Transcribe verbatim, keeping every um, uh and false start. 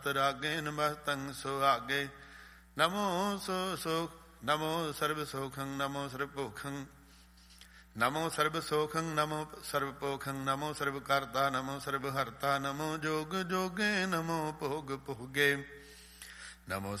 ਰਾਗੇ ਨਮਸਤੰ ਸੁਹਾਗੇ। ਨਮੋ ਸੋ ਸੁਖ ਨਮੋ ਸਰਬ ਸੋਖੰ ਨਮੋ ਸਰਬ ਭੋਖੰ ਨਮੋ ਸਰਬ ਸੋਖੰ ਨਮੋ ਸਰਬ ਭੋਖੰ ਨਮੋ ਸਰਬ ਕਰਤਾ ਨਮੋ ਸਰਬ ਹਰਤਾ ਨਮੋ ਜੋਗ ਜੋਗੇ ਨਮੋ ਭੋਗ ਭੋਗੇ। ਨਮੋ